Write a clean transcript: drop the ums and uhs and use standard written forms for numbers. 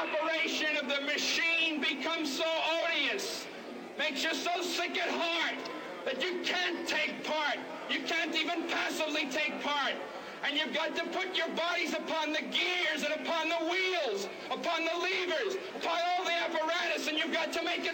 operation of the machine becomes so odious, makes you so sick at heart that you can't take part. You can't even passively take part. And you've got to put your bodies upon the gears and upon the wheels, upon the levers, upon all the apparatus, and you've got to make it